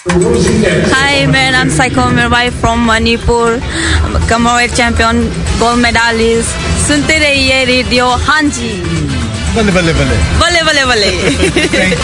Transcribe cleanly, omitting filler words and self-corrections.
हाय, मेरा नाम psycho मिरवाई from Manipur, कमरवेट champion, gold medallist. सुनते रहिए रेडियो। हाँ जी, बल्ले बल्ले बल्ले बल्ले बल्ले बल्ले।